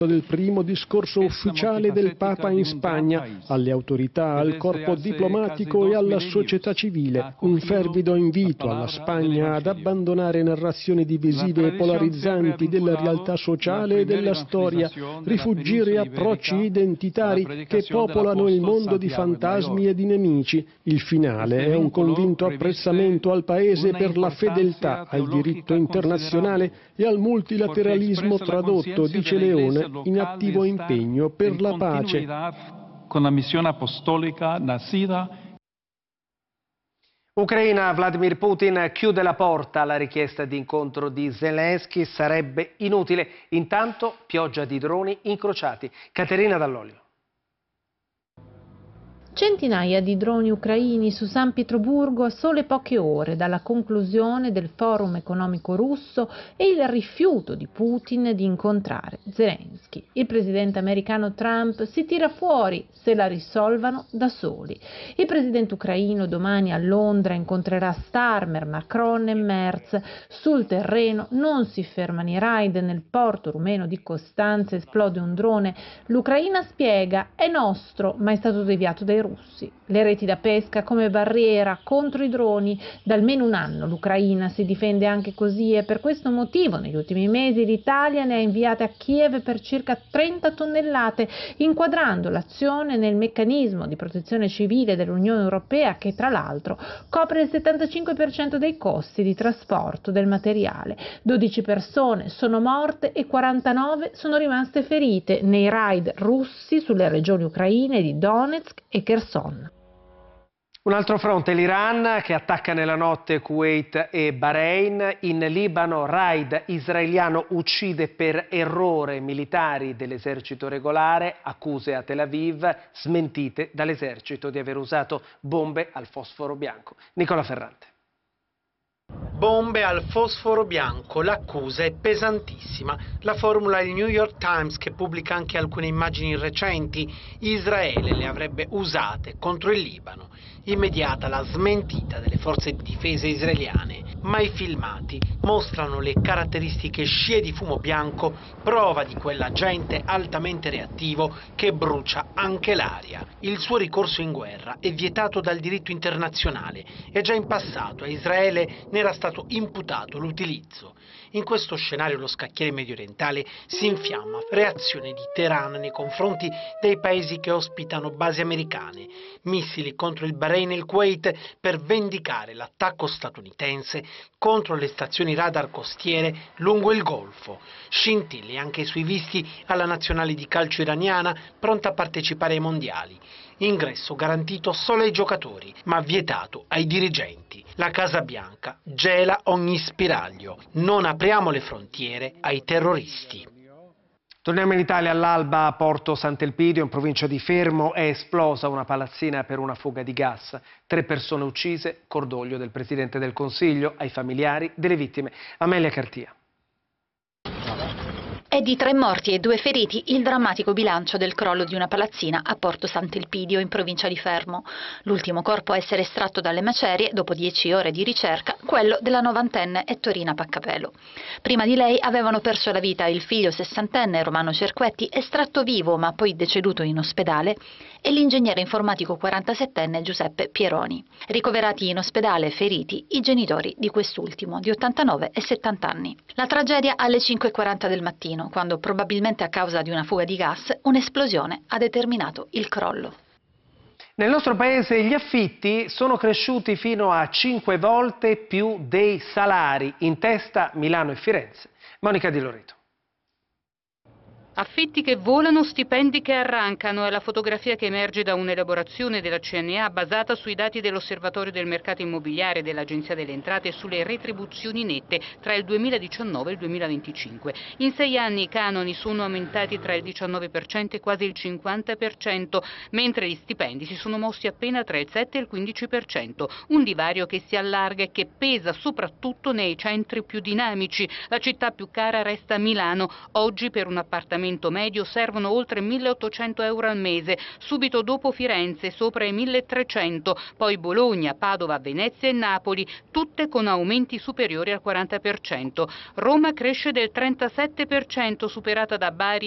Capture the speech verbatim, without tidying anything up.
del primo discorso ufficiale del Papa in Spagna, alle autorità, al corpo diplomatico e alla società civile, un fervido invito alla Spagna ad abbandonare narrazioni divisive e polarizzanti della realtà sociale e della storia, rifuggire approcci identitari che popolano il mondo di fantasmi e di nemici. Il finale è un convinto apprezzamento al Paese per la fedeltà al diritto internazionale e al multilateralismo tradotto, dice Leone, in attivo impegno per la pace. Con la missione apostolica nascita. Ucraina, Vladimir Putin chiude la porta alla richiesta di incontro di Zelensky, sarebbe inutile. Intanto pioggia di droni incrociati. Caterina Dall'Olio. Centinaia di droni ucraini su San Pietroburgo a sole poche ore dalla conclusione del forum economico russo e il rifiuto di Putin di incontrare Zelensky. Il presidente americano Trump si tira fuori se la risolvano da soli. Il presidente ucraino domani a Londra incontrerà Starmer, Macron e Merz. Sul terreno non si fermano i raid, nel porto rumeno di Costanza esplode un drone. L'Ucraina spiega: è nostro, ma è stato deviato dai russi. Le reti da pesca come barriera contro i droni. Da almeno un anno l'Ucraina si difende anche così e per questo motivo negli ultimi mesi l'Italia ne ha inviate a Kiev per circa trenta tonnellate, inquadrando l'azione nel meccanismo di protezione civile dell'Unione Europea che tra l'altro copre il settantacinque per cento dei costi di trasporto del materiale. dodici persone sono morte e quarantanove sono rimaste ferite nei raid russi sulle regioni ucraine di Donetsk e Kherson. Un altro fronte, l'Iran che attacca nella notte Kuwait e Bahrain. In Libano, raid israeliano uccide per errore militari dell'esercito regolare, accuse a Tel Aviv, smentite dall'esercito di aver usato bombe al fosforo bianco. Nicola Ferrante. Bombe al fosforo bianco, l'accusa è pesantissima. La formula è il New York Times, che pubblica anche alcune immagini recenti. Israele le avrebbe usate contro il Libano. Immediata la smentita delle forze di difesa israeliane, ma i filmati mostrano le caratteristiche scie di fumo bianco, prova di quell'agente altamente reattivo che brucia anche l'aria. Il suo ricorso in guerra è vietato dal diritto internazionale e già in passato a Israele ne era stato imputato l'utilizzo. In questo scenario lo scacchiere mediorientale si infiamma, reazione di Teheran nei confronti dei paesi che ospitano basi americane, missili contro il Bahrain e il Kuwait per vendicare l'attacco statunitense contro le stazioni radar costiere lungo il Golfo, scintille anche sui visti alla nazionale di calcio iraniana pronta a partecipare ai mondiali. Ingresso garantito solo ai giocatori, ma vietato ai dirigenti. La Casa Bianca gela ogni spiraglio. Non apriamo le frontiere ai terroristi. Torniamo in Italia. All'alba a Porto Sant'Elpidio, in provincia di Fermo, è esplosa una palazzina per una fuga di gas. Tre persone uccise, cordoglio del Presidente del Consiglio ai familiari delle vittime. Amelia Cartia. È di tre morti e due feriti il drammatico bilancio del crollo di una palazzina a Porto Sant'Elpidio, in provincia di Fermo. L'ultimo corpo a essere estratto dalle macerie, dopo dieci ore di ricerca, quello della novantenne Ettorina Paccapelo. Prima di lei avevano perso la vita il figlio sessantenne Romano Cerquetti, estratto vivo ma poi deceduto in ospedale, e l'ingegnere informatico quarantasettenne Giuseppe Pieroni. Ricoverati in ospedale feriti i genitori di quest'ultimo, di ottantanove e settanta anni. La tragedia alle cinque e quaranta del mattino, quando probabilmente a causa di una fuga di gas un'esplosione ha determinato il crollo. Nel nostro paese gli affitti sono cresciuti fino a cinque volte più dei salari, in testa Milano e Firenze. Monica Di Loreto. Affitti che volano, stipendi che arrancano, è la fotografia che emerge da un'elaborazione della C N A basata sui dati dell'Osservatorio del mercato immobiliare dell'Agenzia delle Entrate sulle retribuzioni nette tra il duemiladiciannove e il duemilaventicinque. In sei anni i canoni sono aumentati tra il diciannove per cento e quasi il cinquanta per cento, mentre gli stipendi si sono mossi appena tra il sette e il quindici per cento, un divario che si allarga e che pesa soprattutto nei centri più dinamici. La città più cara resta Milano. Oggi per un appartamento medio servono oltre milleottocento euro al mese, subito dopo Firenze sopra i milletrecento, poi Bologna, Padova, Venezia e Napoli, tutte con aumenti superiori al quaranta per cento. Roma cresce del trentasette per cento, superata da Bari